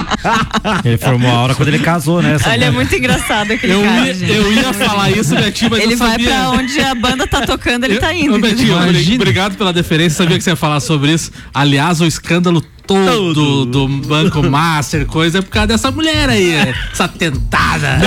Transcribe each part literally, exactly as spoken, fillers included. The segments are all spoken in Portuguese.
Ele formou a aura quando ele casou, né? Ele é muito engraçado aquele eu cara, ia, gente. eu ia falar isso, Betinho, mas ele eu vai sabia. pra onde a banda tá tocando, ele eu, tá indo. Ô, Betinho, obrigado pela deferência, sabia que você ia falar sobre isso. Aliás, o escândalo todo, todo do Banco Master, coisa, é por causa dessa mulher aí, essa tentada.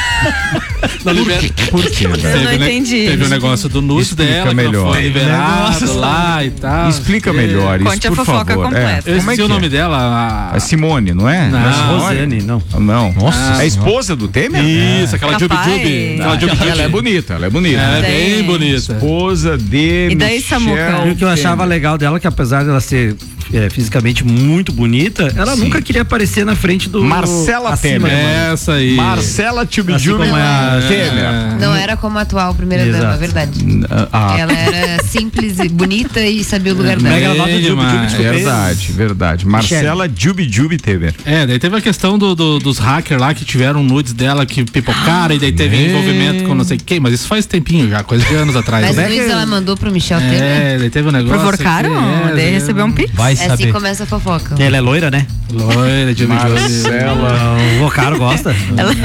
Por, liber... por quê? Eu não teve, entendi. Teve o um negócio do nude Explica dela, melhor. que não foi liberado Nossa, lá e tal. Explica melhor isso, Conte a por fofoca favor. completa. Eu Como é esqueci que o nome é? dela. A... A Simone, não é? Não. Não é Simone? Rosane, não. Não. Nossa. É a esposa do Temer? Isso, aquela Jubi Capaz. Jubi. Ela, Aquela Jubi ela é Jubi. bonita, ela é bonita. Ela é Daí- bem bonita. Esposa de E daí, Samucão? E o que eu achava legal dela, que apesar dela ser é, fisicamente muito bonita, ela Sim. nunca queria aparecer na frente do Marcela acima, Temer. né? Essa aí. Marcela Tchubijubi Assim como é a- Temer. Não era como a atual primeira dama, Exato. é verdade. Ah, Ela era simples, e bonita e sabia o lugar dela. Mega gravado do Jubi Jubi, demais. desculpa. verdade, verdade. Marcela Tchubijubi Temer. É, daí teve a questão do, do- dos hackers lá que tiveram nudes dela que pipocaram e daí teve É. envolvimento com não sei quem, mas isso faz tempinho já, coisa de anos atrás. Mas né? o Luiz ela mandou pro Michel Temer. É, daí teve um negócio. Provocaram? aqui, é, Daí é, recebeu um pix. Vai É saber. assim começa a fofoca. Ela é loira, né? Loira, de Marcela. O Vocaro gosta. Ela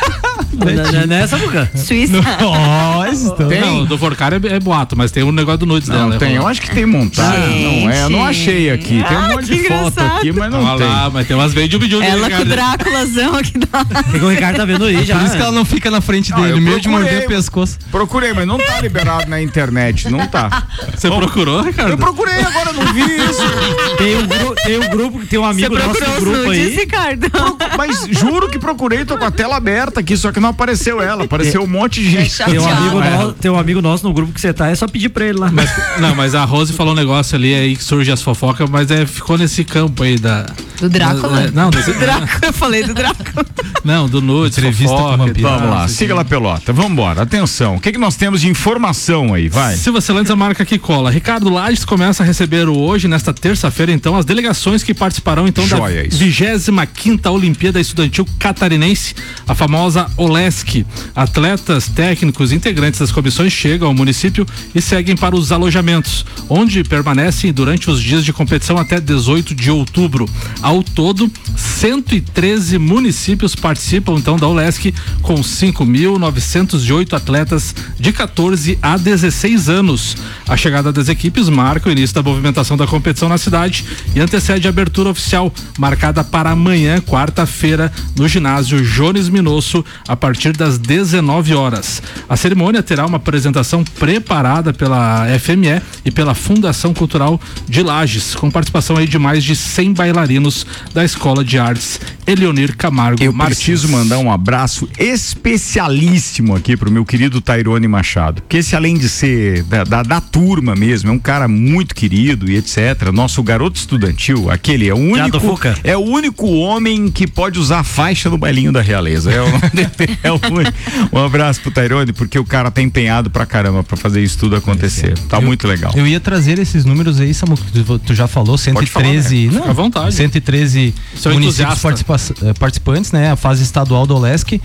Não é nessa, Buca? Suíça. Nossa, Tem? Não, do Forcar é, é boato, mas tem um negócio do nudes Não dela. tem, eu acho que tem montagem. Não é, eu não achei aqui. Tem um Ah, monte que de foto engraçado. aqui, mas não Olha tem. lá, mas tem umas bem Jubi Jubi. Ela com o Ricardo. Dráculazão aqui da. O que o Ricardo tá vendo aí já? Por isso que ela não fica na frente Não, dele, eu meio de procurei, morder o pescoço. Procurei, mas não tá liberado na internet, não tá. Você procurou, Ricardo? Eu procurei agora, não vi isso. Tem um, gru- tem um grupo, tem um Você amigo nosso procurou no os grupo nudes, aí. Ricardo? Mas juro que procurei, tô com a tela aberta aqui, só que não apareceu ela, apareceu um monte de gente. Tem um, amigo É. nosso, tem um amigo nosso no grupo que você tá, é só pedir pra ele lá. Não, mas a Rose falou um negócio ali aí que surge as fofocas, mas é, ficou nesse campo aí da. Do Drácula? da- Não, desse, Drácula, eu falei do Drácula. não, do nudes, Entrevista com fofoca o e vampiro. tal, Vamos lá, não sei siga o lá, Pelota. Vamos embora. Atenção, o que, que nós temos de informação aí? Vai. quê. Silva Celantes, a marca que cola. Ricardo Lages começa a receber hoje, nesta terça-feira, então, as delegações que participarão, então, Joia, da isso. vigésima quinta Olimpíada Estudantil Catarinense, a famosa OLESC. Atletas, técnicos, integrantes das comissões chegam ao município e seguem para os alojamentos, onde permanecem durante os dias de competição até dezoito de outubro. Ao todo, cento e treze municípios participam, então, da OLESC, com cinco mil novecentos e oito atletas de quatorze a dezesseis anos. A chegada das equipes marca o início da movimentação da competição na cidade e antecede a abertura oficial, marcada para amanhã, quarta-feira, no ginásio Jones Minosso, a partir das dezenove horas. A cerimônia terá uma apresentação preparada pela F M E e pela Fundação Cultural de Lages, com participação aí de mais de cem bailarinos da Escola de Artes Eleonir Camargo Eu Martins. preciso mandar um abraço especialíssimo aqui pro meu querido Tairone Machado, porque esse, além de ser da, da, da turma mesmo, é um cara muito querido e etcétera. Nosso garoto estudantil, aquele é o Já do único, Fuca? é o único homem que pode usar faixa no bailinho da realeza. É o, é o único. Um abraço pro Tairone, porque o cara tá empenhado pra caramba pra fazer isso tudo acontecer. Tá muito legal. Eu ia trazer esses números aí, Samu, que tu, tu já falou, cento e treze, Fica à vontade. cento e treze Sou municípios entusiasta. participa- eh, participantes, né? A fase estadual do OLESC.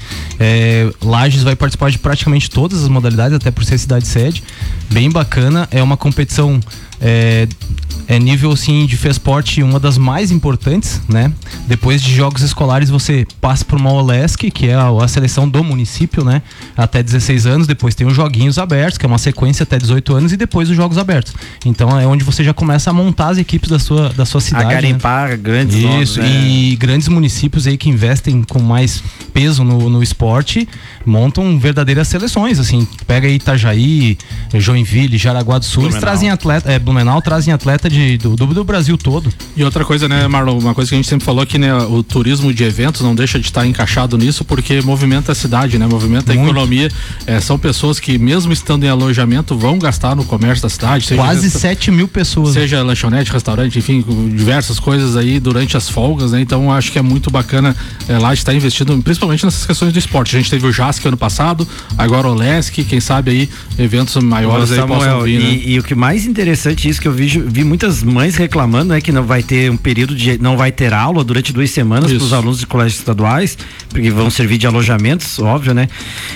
É, Lages vai participar de praticamente todas as modalidades, até por ser cidade sede. Bem bacana, é uma competição é, é nível assim de FESPORT, uma das mais importantes, né? Depois de jogos escolares você passa por uma OLESC, que é a, a seleção do município, né? Até dezesseis anos, depois tem os joguinhos abertos, que é uma sequência até dezoito anos, e depois os jogos abertos. Então é onde você já começa a montar as equipes da sua, da sua A cidade, né? garimpar grandes nomes, Isso, né? e grandes municípios aí que investem com mais peso no, no esporte montam verdadeiras seleções, assim, pega aí Itajaí, Joinville, Jaraguá do Sul, eles Blumenau. trazem atleta, é, Blumenau trazem atleta de, do, do, do Brasil todo. E outra coisa, né, Marlon, uma coisa que a gente sempre falou aqui, né, o turismo de eventos não deixa de estar encaixado nisso, porque movimenta a cidade, né, movimenta a Muito. economia. É, são pessoas que, mesmo estando em alojamento, vão gastar no comércio da cidade. Seja Quase resta- sete mil pessoas. Seja lanchonete, restaurante, enfim, diversas coisas aí durante as folgas, né? Então acho que é muito bacana é, lá estar investindo, principalmente nessas questões do esporte. A gente teve o J A S C ano passado, agora o LESC, quem sabe aí eventos maiores Ô, aí Samuel, possam vir, né? e, e o que mais interessante isso que eu vi, vi muitas mães reclamando é que não vai ter um período de não vai ter aula durante duas semanas para os alunos de colégios estaduais, porque vão servir de alojamentos, óbvio, né?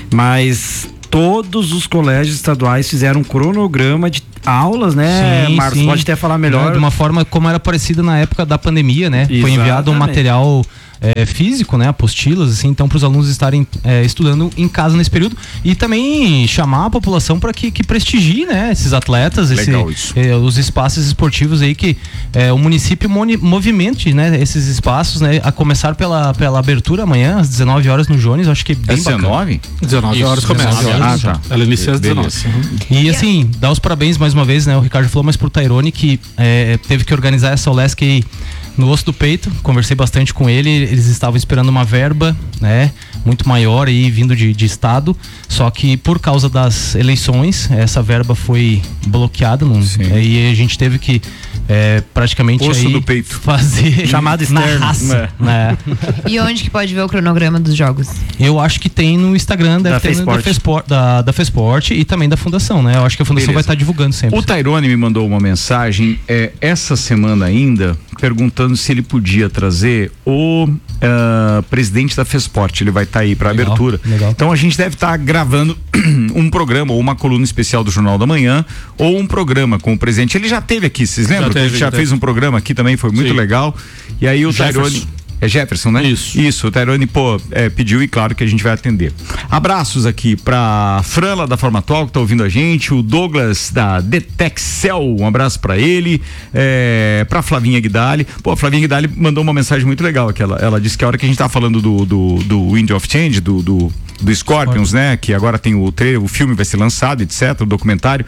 Mas todos os colégios estaduais fizeram um cronograma de aulas, né, Sim, Marcos? sim. Pode até falar melhor. De uma forma como era parecida na época da pandemia, né? Foi enviado um Exatamente. material é, físico, né? Apostilas, assim, então para os alunos estarem é, estudando em casa nesse período e também chamar a população para que, que prestigie, né? Esses atletas, esse, Legal isso. é, os espaços esportivos aí que é, o município moni- movimente, né? Esses espaços, né? A começar pela, pela abertura amanhã às dezenove horas no Jones, eu acho que é bem bacana. dezenove? dezenove Isso, horas começa. dezenove horas. Ah, tá. Ela inicia às dezenove. Beleza. E assim, dar os parabéns mais uma vez, né? O Ricardo falou, mas pro Tairone que é, teve que organizar essa Olesc aí no osso do peito. Conversei bastante com ele, eles estavam esperando uma verba, né? Muito maior aí, vindo de, de estado, só que por causa das eleições, essa verba foi bloqueada, não, e a gente teve que é, praticamente Osso aí do peito. fazer Chamado na externo. raça, né? E onde que pode ver o cronograma dos jogos? Eu acho que tem no Instagram deve Da ter no- da, Fesport. Fesport, da, da Fesport e também da Fundação, né? Eu acho que a Fundação Beleza. vai estar divulgando sempre. O Tairone me mandou uma mensagem é, essa semana ainda, perguntando se ele podia trazer o ah, presidente da Fesport. Ele vai estar aí para Legal, abertura. legal. Então a gente deve estar gravando um programa ou uma coluna especial do Jornal da Manhã ou um programa com o presidente. Ele já teve aqui, vocês lembram? teve, que a gente já já teve. fez um programa aqui também, foi muito Sim. legal. E aí o Jefferson. Tairone. É Jefferson, né? Isso. Isso, o Tairone, pô, é, pediu e claro que a gente vai atender. Abraços aqui pra Fran lá da Forma Atual que tá ouvindo a gente, o Douglas da Detexcel, um abraço pra ele, é, pra Flavinha Guidali. Pô, a Flavinha Guidali mandou uma mensagem muito legal, que ela, ela disse que a hora que a gente tá falando do, do, do Wind of Change, do, do, do Scorpions, né? Que agora tem o trailer, o filme vai ser lançado, etcétera, o documentário.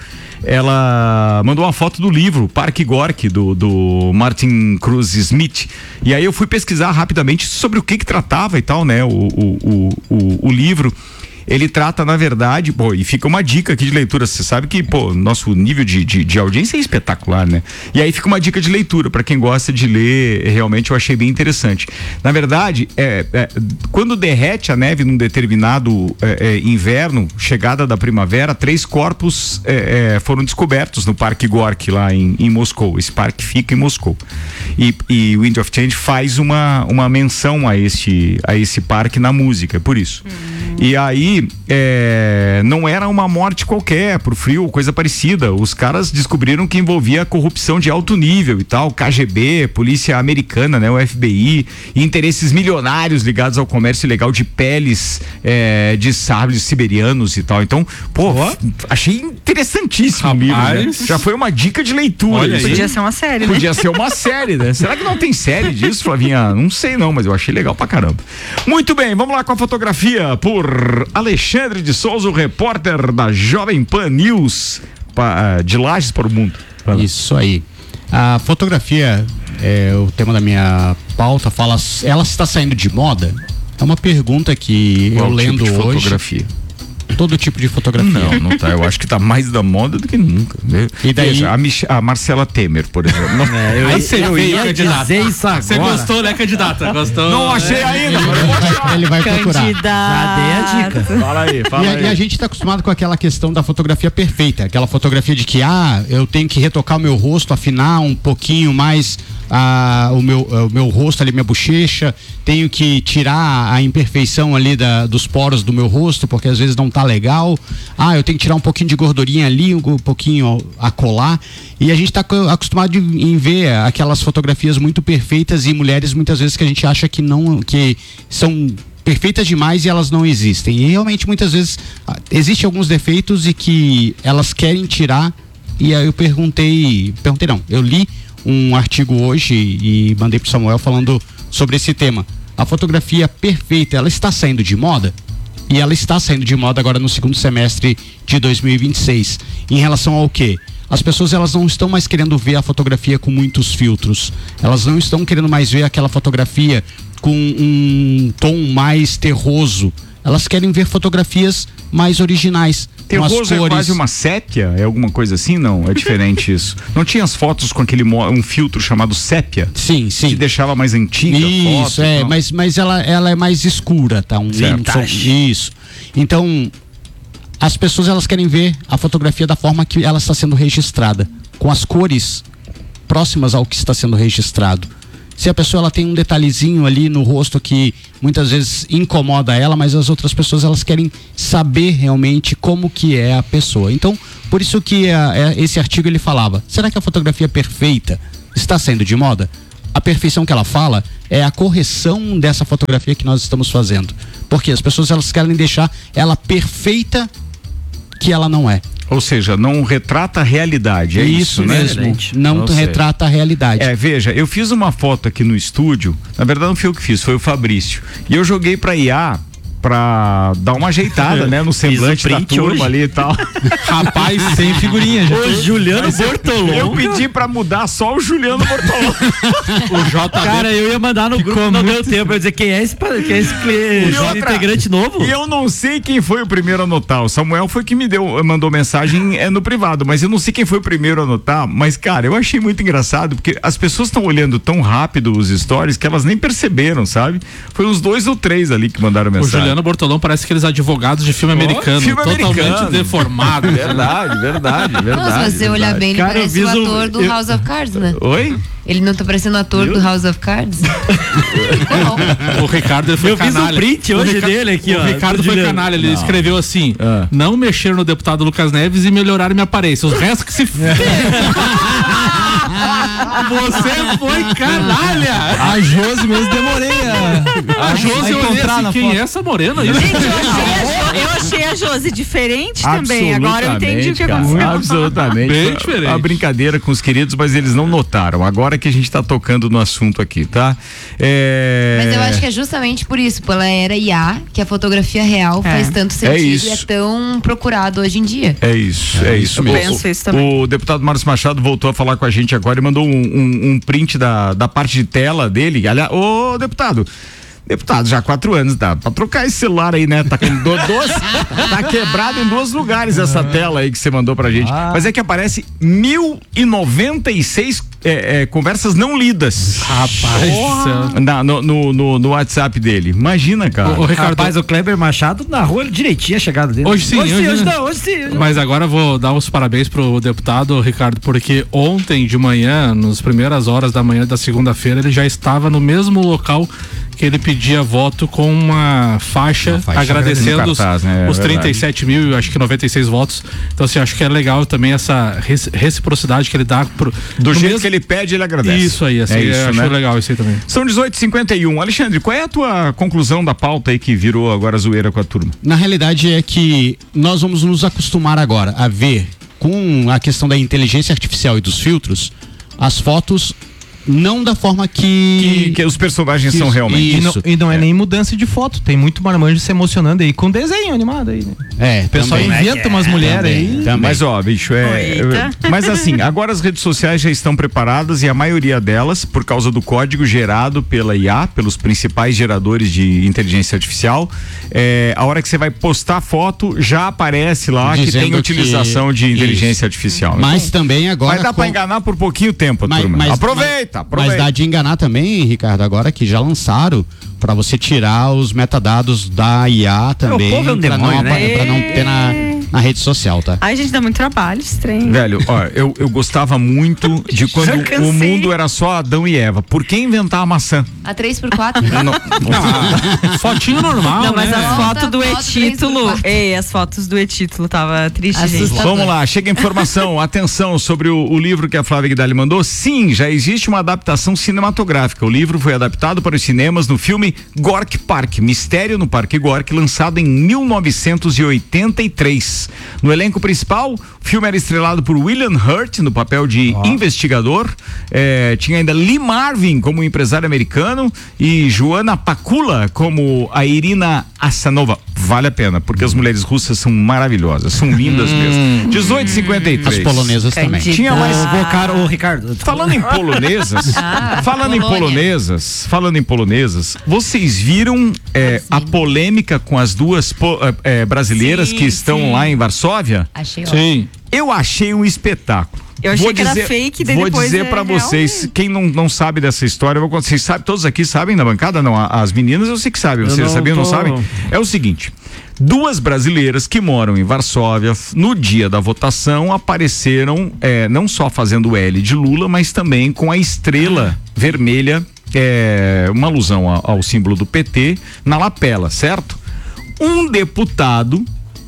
Ela mandou uma foto do livro, Parque Gorky, do, do Martin Cruz Smith. E aí eu fui pesquisar rapidamente sobre o que que tratava e tal, né? O, o, o, o, o livro. Ele trata, na verdade, pô, e fica uma dica aqui de leitura. Você sabe que, pô, nosso nível de, de, de audiência é espetacular, né? E aí fica uma dica de leitura para quem gosta de ler. Realmente eu achei bem interessante. Na verdade, é, é, quando derrete a neve num determinado é, é, inverno, chegada da primavera, três corpos é, é, foram descobertos no Parque Gorky lá em, em Moscou. Esse parque fica em Moscou. E, e o Wind of Change faz uma, uma menção a esse, a esse parque na música, por isso. Hum. E aí É, não era uma morte qualquer, por frio, coisa parecida. Os caras descobriram que envolvia corrupção de alto nível e tal, K G B, polícia americana, né, o F B I, e interesses milionários ligados ao comércio ilegal de peles é, de sábios siberianos e tal. Então, pô, oh. achei interessantíssimo o livro, né? Já foi uma dica de leitura. Olha, podia ser uma série, né? Podia ser uma série, né? Será que não tem série disso, Flavinha? Não sei não, mas eu achei legal pra caramba. Muito bem, vamos lá com a fotografia por Alexandre de Souza, o repórter da Jovem Pan News, pa, de Lages para o mundo. Fala. Isso aí. A fotografia, é, o tema da minha pauta, fala, ela está saindo de moda? É uma pergunta que Qual eu lendo tipo de hoje. Fotografia? Todo tipo de fotografia. Não, não tá. Eu acho que tá mais da moda do que nunca. E daí... Veja, a, Mich- a Marcela Temer, por exemplo. Não, É, eu, Aí você eu veio, ia candidata. dizer isso agora. Você gostou, né, candidata? Gostou? não achei ainda. Ele vai, ele vai procurar. Já dei a dica. Fala aí, fala E a, aí. e a gente está acostumado com aquela questão da fotografia perfeita, aquela fotografia de que, ah, eu tenho que retocar o meu rosto, afinar um pouquinho mais ah, o, meu, o meu rosto ali, minha bochecha, tenho que tirar a imperfeição ali da, dos poros do meu rosto, porque às vezes não tá legal. Ah, eu tenho que tirar um pouquinho de gordurinha ali, um pouquinho a colar. E a gente está acostumado em ver aquelas fotografias muito perfeitas e mulheres muitas vezes que a gente acha que não, que são perfeitas demais e elas não existem. E realmente muitas vezes existem alguns defeitos e que elas querem tirar. E aí eu perguntei, perguntei não, eu li um artigo hoje e mandei pro Samuel falando sobre esse tema. A fotografia perfeita, ela está saindo de moda? E ela está saindo de moda agora no segundo semestre de dois mil e vinte e seis. Em relação ao quê? As pessoas, elas não estão mais querendo ver a fotografia com muitos filtros. Elas não estão querendo mais ver aquela fotografia com um tom mais terroso. Elas querem ver fotografias mais originais. Terroso é quase uma sépia? É alguma coisa assim? Não, é diferente isso. Não tinha as fotos com aquele mo- um filtro chamado sépia? Sim, sim. Que deixava mais antiga Isso, a foto, é, então. mas, mas ela, ela é mais escura, tá? Um Certo. Isso. Então, as pessoas, elas querem ver a fotografia da forma que ela está sendo registrada, com as cores próximas ao que está sendo registrado. Se a pessoa, ela tem um detalhezinho ali no rosto que muitas vezes incomoda ela, mas as outras pessoas, elas querem saber realmente como que é a pessoa. Então, por isso que a, a, esse artigo ele falava, será que a fotografia perfeita está saindo de moda? A perfeição que ela fala é a correção dessa fotografia que nós estamos fazendo. Porque as pessoas elas querem deixar ela perfeita que ela não é. Ou seja, não retrata a realidade, é isso, isso né? mesmo. Não Ou retrata seja, a realidade. É, veja, eu fiz uma foto aqui no estúdio, na verdade não fui eu que fiz, foi o Fabrício. E eu joguei pra I A pra dar uma ajeitada, né, no semblante da turma hoje. Ali e tal. Rapaz, sem figurinha já. O Juliano Bortolom. Eu pedi pra mudar só o Juliano Bortolom. O J B. Cara, eu ia mandar no grupo, não deu tempo. Eu ia dizer, quem é esse, quem é esse cliente, outra, integrante novo? E eu não sei quem foi o primeiro a anotar. O Samuel foi que me deu, mandou mensagem é, no privado, mas eu não sei quem foi o primeiro a anotar. Mas, cara, eu achei muito engraçado, porque as pessoas estão olhando tão rápido os stories que elas nem perceberam, sabe? Foi uns dois ou três ali que mandaram mensagem. O Juliano Bortolom parece aqueles advogados de filme oh, americano, filme totalmente americano. Deformado. Verdade, verdade, verdade. Não, se você verdade. olhar bem, ele Cara, parece o ator um, do eu... House of Cards, né? Oi? Ele não tá parecendo ator Viu? do House of Cards? Não. O Ricardo ele foi eu canalha. Eu fiz um print hoje Rica... dele aqui, o ó. O Ricardo foi Juliano. canalha, ele não. escreveu assim, ah. não mexer no deputado Lucas Neves e melhorar minha aparência. Os restos que se f... Você foi canalha! A Josi mesmo demorei a, a Josi eu encontrar assim, na quem foto. é essa morena aí? Gente, eu achei, a, eu achei a Josi diferente também. Agora eu entendi o que cara, aconteceu. Absolutamente. Bem diferente. A brincadeira com os queridos, mas eles não notaram. Agora que a gente tá tocando no assunto aqui, tá? É... Mas eu acho que é justamente por isso, pela era I A, que a fotografia real é. faz tanto sentido é e é tão procurado hoje em dia. É isso, é, é isso. Eu penso isso também. O deputado Márcio Machado voltou a falar com a gente agora e mandou um, um, um print da, da parte de tela dele. Aliás, ô deputado, deputado, já há quatro anos, dá pra trocar esse celular aí, né? Tá com dois, tá quebrado em dois lugares essa tela aí que você mandou pra gente. Ah. Mas é que aparece mil e noventa e seis é, é, conversas não lidas. Rapaz, Na, no, no, no, no WhatsApp dele. Imagina, cara. O, o Ricardo, Rapaz, o Kleber Machado narrou direitinho a chegada dele. Hoje sim, hoje, hoje, sim, hoje né? não, hoje sim. Hoje Mas agora eu vou dar os parabéns pro deputado Ricardo, porque ontem de manhã, nas primeiras horas da manhã da segunda-feira, ele já estava no mesmo local que ele pedia voto com uma faixa, uma faixa agradecendo cartaz, os, né? os trinta e sete mil e acho que noventa e seis votos. Então, assim, acho que é legal também essa reciprocidade que ele dá pro, do jeito mesmo... que ele pede, ele agradece. Isso aí, assim, é isso, eu né? acho legal isso aí também. São dezoito e cinquenta e um. Alexandre, qual é a tua conclusão da pauta aí que virou agora zoeira com a turma? Na realidade é que nós vamos nos acostumar agora a ver, com a questão da inteligência artificial e dos filtros, as fotos não da forma que... Que, que os personagens isso, são realmente. E não, e não é, é nem mudança de foto, tem muito marmanjo se emocionando aí com desenho animado aí, né? É, o pessoal também. inventa é, umas mulheres aí. Também. Mas ó, bicho, é... Eita. Mas assim, agora as redes sociais já estão preparadas e a maioria delas, por causa do código gerado pela I A, pelos principais geradores de inteligência artificial, é, a hora que você vai postar foto, já aparece lá Dizendo que tem utilização que... de inteligência Isso. artificial. Mas então, também agora... Vai dar com... pra enganar por pouquinho tempo, mas, turma. Mas, Aproveita! Mas dá de enganar também, Ricardo, agora que já lançaram para você tirar os metadados da I A também, é, o povo é um para demônio, não, né? pra não ter na, na rede social, tá? Ai, gente, dá muito trabalho, estranho. Velho, ó, eu, eu gostava muito de quando o mundo era só Adão e Eva. Por que inventar a maçã? A três por quatro. Não, não, não, fotinho normal, Não, mas né? as fotos do Foto e-título, ei, as fotos do e-título tava triste, Assustador. gente. Vamos lá, chega a informação, atenção sobre o, o livro que a Flávia Guidali mandou. Sim, já existe uma adaptação cinematográfica. O livro foi adaptado para os cinemas no filme Gorky Park, Mistério no Parque Gorky, lançado em mil novecentos e oitenta e três. No elenco principal, o filme era estrelado por William Hurt no papel de oh. investigador. É, tinha ainda Lee Marvin como empresário americano e Joana Pakula como a Irina Asanova. Vale a pena, porque as mulheres russas são maravilhosas, são lindas hum. mesmo. dezoito e cinquenta e três. As polonesas também. Tinha mais. Ah. O Ricardo. Falando em polonesas, ah, falando em polonesas, falando em polonesas, vocês viram é, a polêmica com as duas po, é, brasileiras sim, que estão sim. lá em Varsóvia? Achei Sim. Eu achei um espetáculo. Eu achei vou que dizer, era fake, daí vou depois dizer é pra real, vocês, né? quem não, não sabe dessa história, eu vou, vocês sabem, todos aqui sabem na bancada, não, as meninas eu sei que sabem, vocês sabiam ou não sabem? É o seguinte, duas brasileiras que moram em Varsóvia, no dia da votação, apareceram é, não só fazendo o L de Lula, mas também com a estrela vermelha, é, uma alusão ao, ao símbolo do P T, na lapela, certo? Um deputado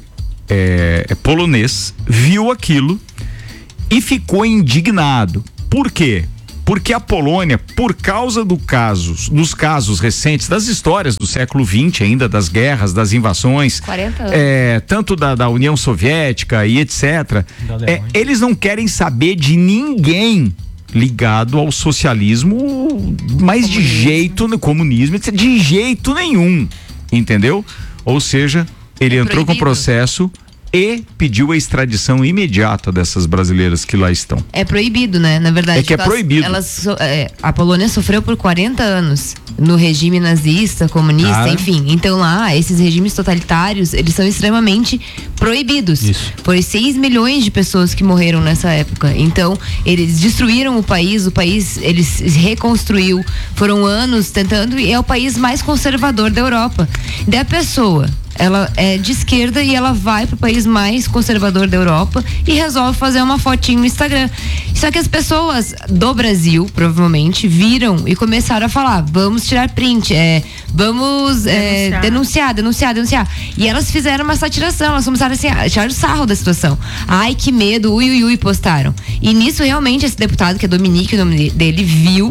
é, é polonês viu aquilo e ficou indignado. Por quê? Porque a Polônia, por causa do casos, dos casos recentes, das histórias do século vinte ainda, das guerras, das invasões, quarenta anos. É, tanto da, da União Soviética e etcétera, é, eles não querem saber de ninguém ligado ao socialismo, mas comunismo. de jeito, no comunismo, de jeito nenhum, entendeu? Ou seja, ele é entrou proibido. com processo e pediu a extradição imediata dessas brasileiras que lá estão. É proibido, né? Na verdade. É que é elas, proibido. Elas, é, a Polônia sofreu por quarenta anos no regime nazista, comunista, Cara. enfim. Então lá, esses regimes totalitários, eles são extremamente proibidos. Isso. Foi seis milhões de pessoas que morreram nessa época. Então, eles destruíram o país, o país, ele se reconstruiu. Foram anos tentando, e é o país mais conservador da Europa. Da pessoa, ela é de esquerda e ela vai pro país mais conservador da Europa e resolve fazer uma fotinho no Instagram. Só que as pessoas do Brasil, provavelmente, viram e começaram a falar, vamos tirar print, é, vamos denunciar. É, denunciar, denunciar, denunciar. E elas fizeram uma satiração, elas começaram assim, a tirar o sarro da situação. Ai, que medo, ui, ui, ui, postaram. E nisso, realmente, esse deputado, que é Dominique, o nome dele, viu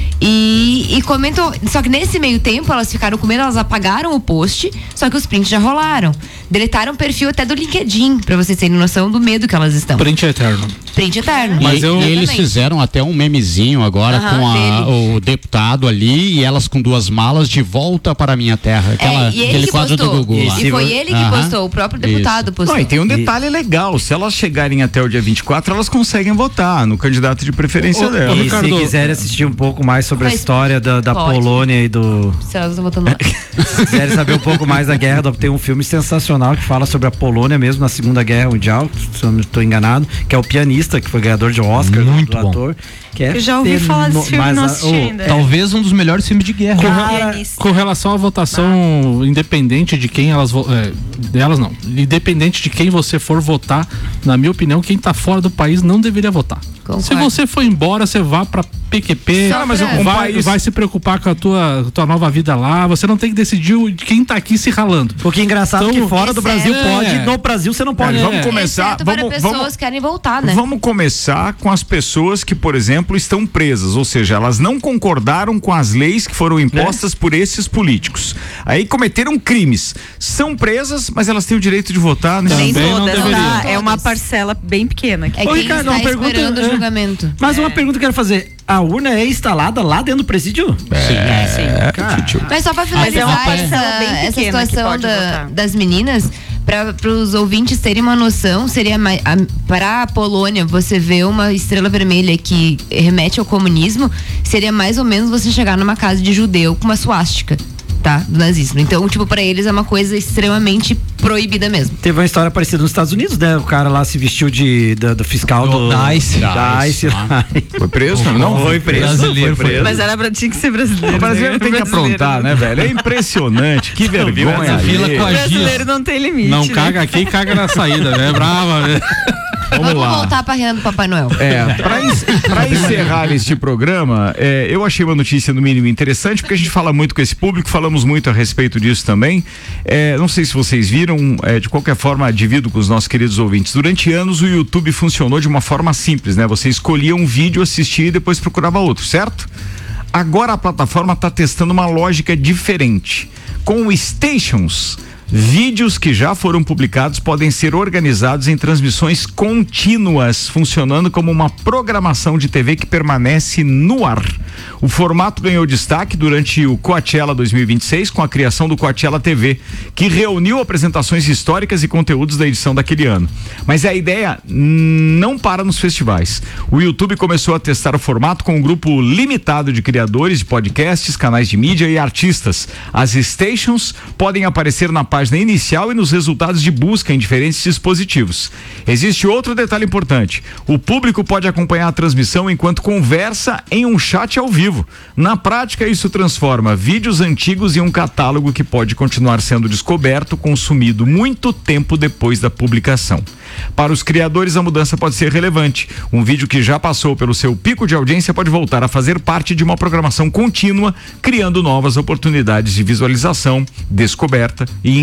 E, e comentou, só que nesse meio tempo elas ficaram com medo, elas apagaram o post, só que os prints já rolaram. Deletaram o perfil até do LinkedIn, pra vocês terem noção do medo que elas estão. Print eterno. Print eterno. Mas e, eu, e eles fizeram até um memezinho agora Aham, com a, o deputado ali e elas com duas malas de volta para a minha terra. Aquela, é, e aquele quadro postou, do Gugu lá. E foi ele que Aham. postou, o próprio deputado Isso. postou. Não, e tem um detalhe legal, se elas chegarem até o dia vinte e quatro, elas conseguem votar no candidato de preferência o, dela. E Ricardo, se quiserem assistir um pouco mais sobre Mas, a história da, da Polônia e do... Se elas estão votando lá. Se quiserem saber um pouco mais da guerra, tem um filme sensacional que fala sobre a Polônia mesmo na Segunda Guerra Mundial, se eu não estou enganado, que é o Pianista, que foi ganhador de Oscar, Muito do bom. ator. Que é eu já ouvi feno... falar desse filme, não assisti ainda. Talvez um dos melhores filmes de guerra. Com, com relação à votação, ah. independente de quem elas é, delas não, independente de quem você for votar, na minha opinião, quem está fora do país não deveria votar. Concordo. Se você for embora, você vá pra P Q P, Só, mas um vai, país... vai se preocupar com a tua, tua nova vida lá, você não tem que decidir quem tá aqui se ralando. Porque é engraçado então, que fora do Brasil é. pode, no Brasil você não pode. É. Vamos começar, Exceto vamos, para pessoas vamos, que querem voltar, né? Vamos começar com as pessoas que, por exemplo, estão presas, ou seja, elas não concordaram com as leis que foram impostas é. por esses políticos. Aí cometeram crimes, são presas, mas elas têm o direito de votar, né? Nem Também todas, não tá? É uma parcela bem pequena. É Ô, quem Ricardo, está uma pergunta, esperando é. o julgamento. Mas é. uma pergunta que eu quero fazer, a urna é instalada lá dentro do presídio? É, sim, é, sim. Cara. Mas só para finalizar é essa, essa situação da, votar. das meninas, para os ouvintes terem uma noção, seria para a Polônia você ver uma estrela vermelha que remete ao comunismo, seria mais ou menos você chegar numa casa de judeu com uma suástica, tá? Do nazismo. Então, tipo, para eles é uma coisa extremamente proibida mesmo. Teve uma história parecida nos Estados Unidos, né? O cara lá se vestiu de, do, do fiscal do, do DICE. DICE. Ah. Foi preso? Não, não foi preso. Brasileiro foi preso. Mas era pra, tinha que ser brasileiro. O brasileiro tem que aprontar, né, velho? É impressionante. Que vergonha. Fila com O a brasileiro não tem limite. Não né? caga aqui e caga na saída, né? Brava, né? Vamos, Vamos lá. voltar pra renda do Papai Noel. É, pra, pra encerrar este programa, é, eu achei uma notícia no mínimo interessante, porque a gente fala muito com esse público, falamos muito a respeito disso também. É, não sei se vocês viram, é, de qualquer forma, divido com os nossos queridos ouvintes. Durante anos o YouTube funcionou de uma forma simples, né? Você escolhia um vídeo, assistia e depois procurava outro, certo? Agora a plataforma está testando uma lógica diferente. Com o Stations, vídeos que já foram publicados podem ser organizados em transmissões contínuas, funcionando como uma programação de T V que permanece no ar. O formato ganhou destaque durante o Coachella dois mil e vinte e seis com a criação do Coachella T V, que reuniu apresentações históricas e conteúdos da edição daquele ano. Mas a ideia não para nos festivais. O YouTube começou a testar o formato com um grupo limitado de criadores de podcasts, canais de mídia e artistas. As Stations podem aparecer na página inicial e nos resultados de busca em diferentes dispositivos. Existe outro detalhe importante: o público pode acompanhar a transmissão enquanto conversa em um chat ao vivo. Na prática, isso transforma vídeos antigos em um catálogo que pode continuar sendo descoberto, consumido muito tempo depois da publicação. Para os criadores, a mudança pode ser relevante. Um vídeo que já passou pelo seu pico de audiência pode voltar a fazer parte de uma programação contínua, criando novas oportunidades de visualização, descoberta e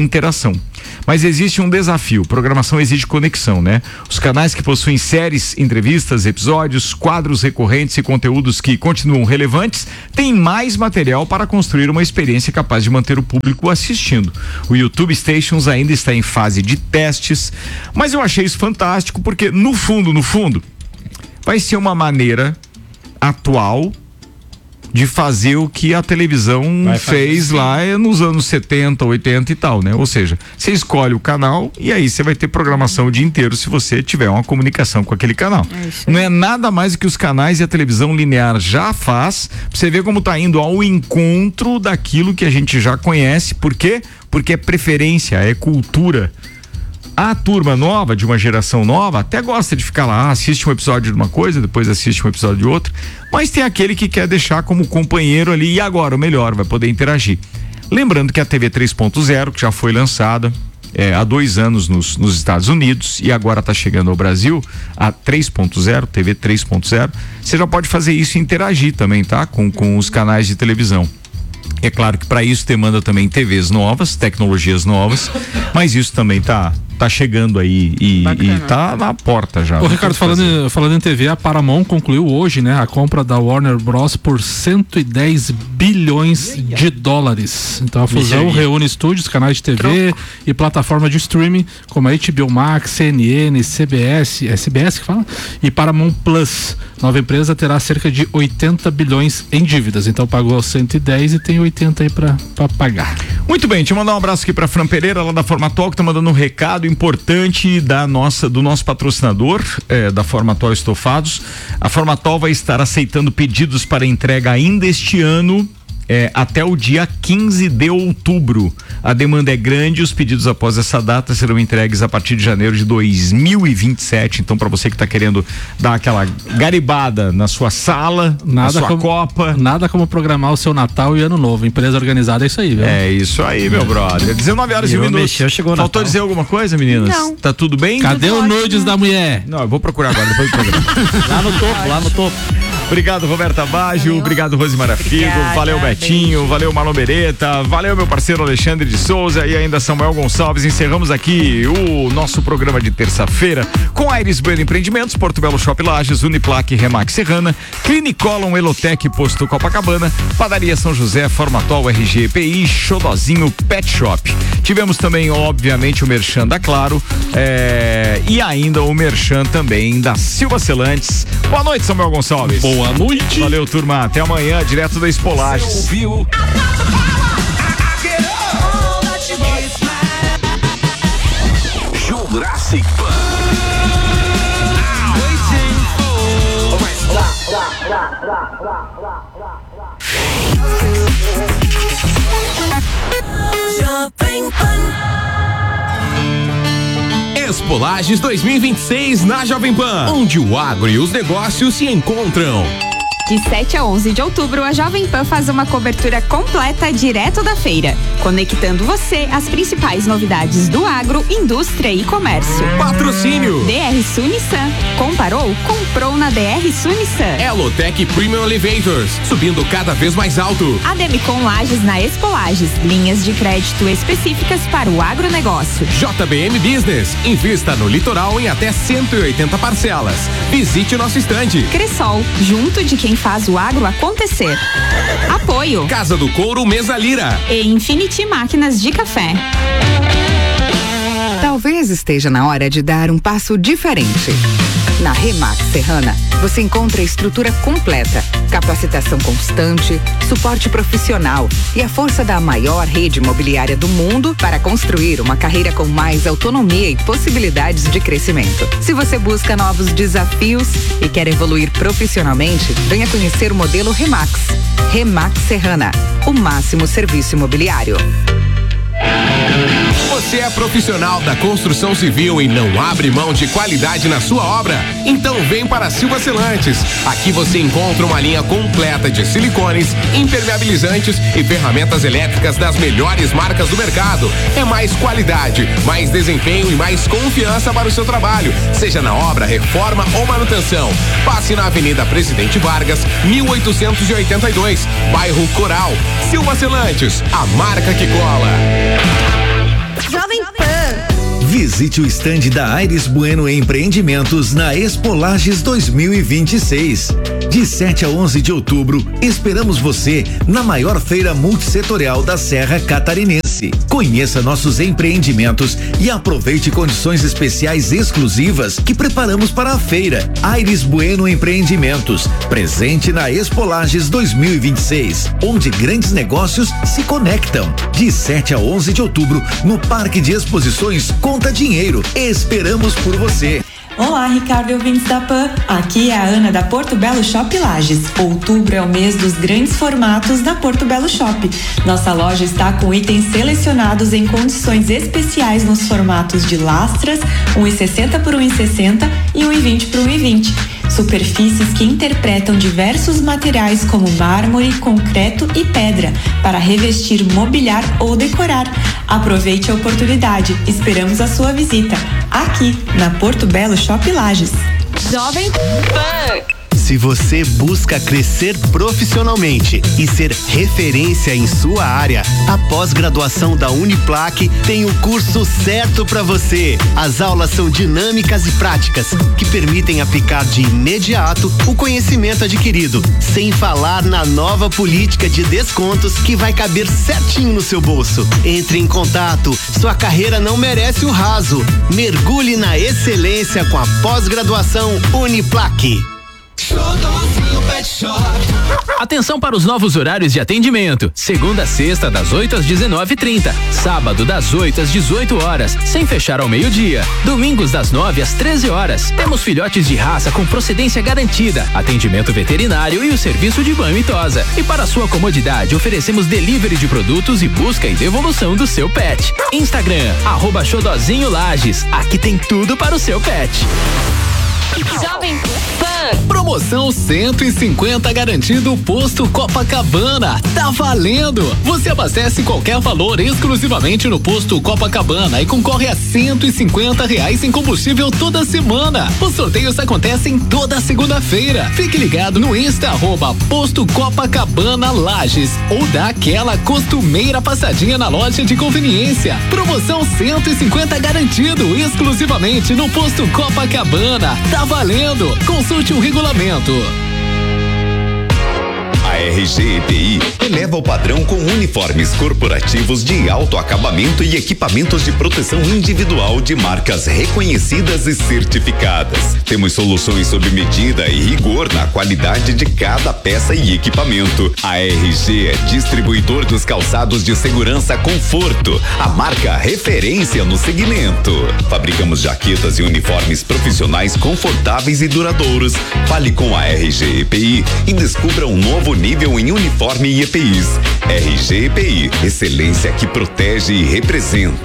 interação. Mas existe um desafio, programação exige conexão, né? Os canais que possuem séries, entrevistas, episódios, quadros recorrentes e conteúdos que continuam relevantes têm mais material para construir uma experiência capaz de manter o público assistindo. O YouTube Stations ainda está em fase de testes, mas eu achei isso fantástico porque no fundo, no fundo, vai ser uma maneira atual de fazer o que a televisão fez lá nos anos setenta, oitenta e tal, né? Ou seja, você escolhe o canal e aí você vai ter programação o dia inteiro se você tiver uma comunicação com aquele canal. É Não é nada mais do que os canais e a televisão linear já faz, pra você ver como tá indo ao encontro daquilo que a gente já conhece. Por quê? Porque é preferência, é cultura. A turma nova, de uma geração nova, até gosta de ficar lá, assiste um episódio de uma coisa, depois assiste um episódio de outra, mas tem aquele que quer deixar como companheiro ali, e agora o melhor, vai poder interagir. Lembrando que a T V três ponto zero, que já foi lançada é, há dois anos nos, nos Estados Unidos e agora está chegando ao Brasil, a três ponto zero, T V três ponto zero, você já pode fazer isso e interagir também, tá? Com, com os canais de televisão. É claro que para isso demanda também T Vs novas, tecnologias novas, mas isso também tá, tá chegando aí e, e tá na porta já. Ô, Ricardo, falando, falando em T V, a Paramount concluiu hoje, né, a compra da Warner Bros por cento e dez bilhões de dólares. Então a fusão reúne estúdios, canais de T V e plataforma de streaming como a H B O Max, C N N, C B S, é C B S que fala? E Paramount Plus. Nova empresa terá cerca de oitenta bilhões em dívidas. Então pagou cento e dez e tem oitenta aí pra, pra pagar. Muito bem, deixa eu mandar um abraço aqui pra Fran Pereira, lá da Formatol, que tá mandando um recado importante da nossa, do nosso patrocinador, é, da Formatol Estofados. A Formatol vai estar aceitando pedidos para entrega ainda este ano. É, até o dia quinze de outubro. A demanda é grande, os pedidos após essa data serão entregues a partir de janeiro de dois mil e vinte e sete. Então, para você que está querendo dar aquela garibada na sua sala, nada na sua como, copa. Nada como programar o seu Natal e Ano Novo. Empresa organizada é isso aí, viu? É isso aí, meu brother. dezenove horas e um minuto. Mexeu, chegou Faltou Natal. dizer alguma coisa, meninas? Não. Tá tudo bem? Cadê o nudes da mulher? Não, eu vou procurar agora depois do programa. Lá no topo, lá no topo. Obrigado, Roberta Baggio. Valeu. Obrigado, Rosimara Figo. Obrigada, Valeu, Betinho. beijo. Valeu, Marlon Beretta. Valeu, meu parceiro Alexandre de Souza e ainda Samuel Gonçalves. Encerramos aqui o nosso programa de terça-feira com Aires Bueno Empreendimentos, Porto Belo Shop Lages, Uniplaque Remax Serrana, Clinicolon, Elotec, Posto Copacabana, Padaria São José, Formatol, R G P I, Xodozinho Pet Shop. Tivemos também, obviamente, o Merchan da Claro é, e ainda o Merchan também da Silva Celantes. Boa noite, Samuel Gonçalves. Boa noite. Valeu, turma. Até amanhã, direto da Espolages. Ouviu? Jurassic Espolages dois mil e vinte e seis na Jovem Pan, onde o agro e os negócios se encontram. De sete a onze de outubro, a Jovem Pan faz uma cobertura completa direto da feira, conectando você às principais novidades do agro, indústria e comércio. Patrocínio D R Sul Nissan. Comparou? Comprou na D R Sul Nissan. Elotec Premium Elevators, subindo cada vez mais alto. Ademicon Lages na Expo Lages, linhas de crédito específicas para o agronegócio. J B M Business, invista no litoral em até cento e oitenta parcelas. Visite nosso estande. Cressol, junto de quem faz o agro acontecer. Apoio Casa do Couro Mesa Lira e Infinity Máquinas de Café. Talvez esteja na hora de dar um passo diferente. Na Remax Serrana, você encontra estrutura completa, capacitação constante, suporte profissional e a força da maior rede imobiliária do mundo para construir uma carreira com mais autonomia e possibilidades de crescimento. Se você busca novos desafios e quer evoluir profissionalmente, venha conhecer o modelo Remax. Remax Serrana, o máximo serviço imobiliário. Você é profissional da construção civil e não abre mão de qualidade na sua obra? Então vem para a Silva Celantes. Aqui você encontra uma linha completa de silicones, impermeabilizantes e ferramentas elétricas das melhores marcas do mercado. É mais qualidade, mais desempenho e mais confiança para o seu trabalho, seja na obra, reforma ou manutenção. Passe na Avenida Presidente Vargas, mil oitocentos e oitenta e dois, bairro Coral. Silva Celantes, a marca que cola. Jovem Pan. Visite o estande da Aires Bueno Empreendimentos na Expo Lages dois mil e vinte e seis. De sete a onze de outubro, esperamos você na maior feira multissetorial da Serra Catarinense. Conheça nossos empreendimentos e aproveite condições especiais exclusivas que preparamos para a feira. Aires Bueno Empreendimentos, presente na Expo Lages dois mil e vinte e seis, onde grandes negócios se conectam. De sete a onze de outubro, no Parque de Exposições Conta Dinheiro. Esperamos por você. Olá, Ricardo e ouvintes da Pan. Aqui é a Ana da Porto Belo Shop Lages. Outubro é o mês dos grandes formatos da Porto Belo Shop. Nossa loja está com itens selecionados em condições especiais nos formatos de lastras, um e sessenta por um e sessenta e um e vinte por um e vinte. Superfícies que interpretam diversos materiais como mármore, concreto e pedra para revestir, mobiliar ou decorar. Aproveite a oportunidade. Esperamos a sua visita aqui na Porto Belo Shop Lages. Jovem Pan. Se você busca crescer profissionalmente e ser referência em sua área, a pós-graduação da Uniplac tem o curso certo para você. As aulas são dinâmicas e práticas, que permitem aplicar de imediato o conhecimento adquirido, sem falar na nova política de descontos que vai caber certinho no seu bolso. Entre em contato, sua carreira não merece o raso. Mergulhe na excelência com a pós-graduação Uniplac. Atenção para os novos horários de atendimento. Segunda a sexta, das oito às dezenove e trinta. Sábado, das oito às dezoito horas, sem fechar ao meio-dia. Domingos, das nove às treze horas. Temos filhotes de raça com procedência garantida, atendimento veterinário e o serviço de banho e tosa. E para sua comodidade, oferecemos delivery de produtos e busca e devolução do seu pet. Instagram, arroba Xodozinho Lages. Aqui tem tudo para o seu pet. Jovem Pan. Promoção cento e cinquenta garantido Posto Copacabana. Tá valendo! Você abastece qualquer valor exclusivamente no Posto Copacabana e concorre a cento e cinquenta reais em combustível toda semana. Os sorteios acontecem toda segunda-feira. Fique ligado no Insta arroba Posto Copacabana Lages ou dá aquela costumeira passadinha na loja de conveniência. Promoção cento e cinquenta garantido exclusivamente no Posto Copacabana. Tá valendo! Consulte o regulamento. A R G E P I eleva o padrão com uniformes corporativos de alto acabamento e equipamentos de proteção individual de marcas reconhecidas e certificadas. Temos soluções sob medida e rigor na qualidade de cada peça e equipamento. A R G é distribuidor dos calçados de segurança Conforto, a marca referência no segmento. Fabricamos jaquetas e uniformes profissionais confortáveis e duradouros. Fale com a R G E P I e descubra um novo nível em uniforme e E P Is. R G E P I, excelência que protege e representa.